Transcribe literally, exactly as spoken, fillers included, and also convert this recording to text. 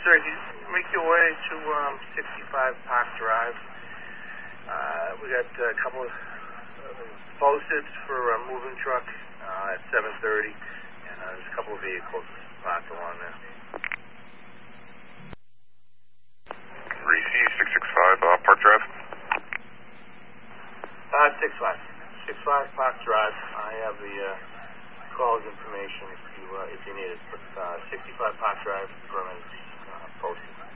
sir, you make your way to um, sixty-five Park Drive. Uh, we got a couple of uh, posted for a moving truck uh, at seven thirty, and uh, there's a couple of vehicles parked along there. three C six six five uh, Park Drive? Uh, six five. six five Park Drive. I have the uh, caller's information if you, uh, if you need it. But uh, sixty-five Park Drive, permit uh, posted.